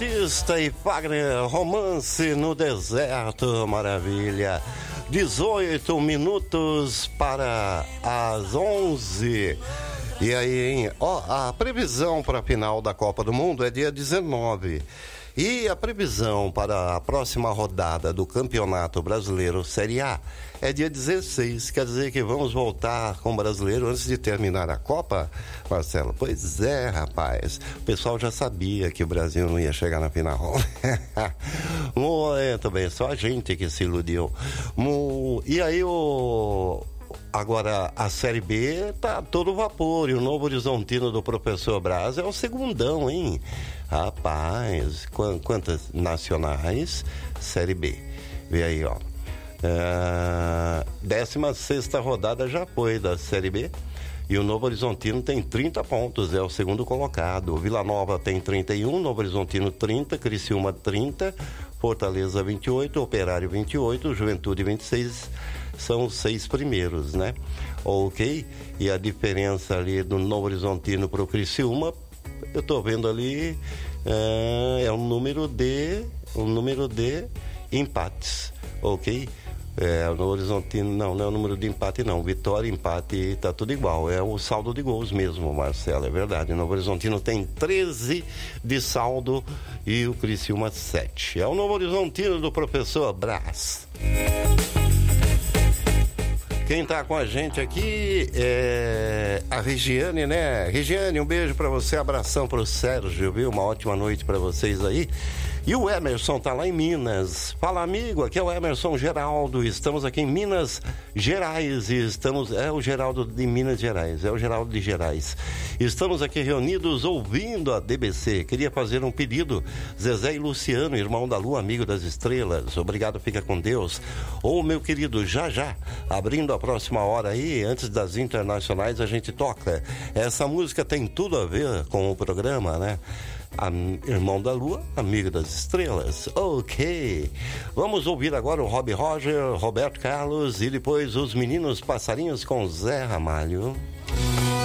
Batista e Fagner, Romance no Deserto, maravilha. 18 minutos para as 11. E aí, hein? A previsão para a final da Copa do Mundo é dia 19. E a previsão para a próxima rodada do Campeonato Brasileiro Série A é dia 16. Quer dizer que vamos voltar com o brasileiro antes de terminar a Copa, Marcelo? Pois é, rapaz. O pessoal já sabia que o Brasil não ia chegar na final. Muito bem, só a gente que se iludiu. E aí Agora, a Série B tá todo vapor e o Novo Horizontino do Professor Braz é o segundão, hein? Rapaz, quantas nacionais? Série B. Vê aí, ó. 16ª rodada já foi da Série B. E o Novo Horizontino tem 30 pontos, é o segundo colocado. Vila Nova tem 31, Novo Horizontino 30, Criciúma 30, Fortaleza 28, Operário 28, Juventude 26, são os 6 primeiros, né? Ok? E a diferença ali do Novo Horizontino para o Criciúma, eu tô vendo ali, é um número de empates, ok? O Novo Horizontino, não é o número de empate não, vitória, empate, tá tudo igual, é o saldo de gols mesmo, Marcelo, é verdade. O Novo Horizontino tem 13 de saldo e o Criciúma 7. É o Novo Horizontino do Professor Braz. Quem tá com a gente aqui é a Regiane, né? Regiane, um beijo pra você, abração pro Sérgio, viu? Uma ótima noite pra vocês aí. E o Emerson tá lá em Minas. Fala, amigo, aqui é o Emerson Geraldo. Estamos aqui em Minas Gerais e é o Geraldo de Minas Gerais, é o Geraldo de Gerais. Estamos aqui reunidos ouvindo a DBC. Queria fazer um pedido. Zezé e Luciano, irmão da Lua, amigo das estrelas. Obrigado, fica com Deus. Ô, meu querido, já, abrindo a próxima hora aí, antes das internacionais, a gente toca. Essa música tem tudo a ver com o programa, né? Irmão da Lua, amigo das estrelas. Ok. Vamos ouvir agora o Rob Roger, Roberto Carlos e depois os Meninos Passarinhos com Zé Ramalho.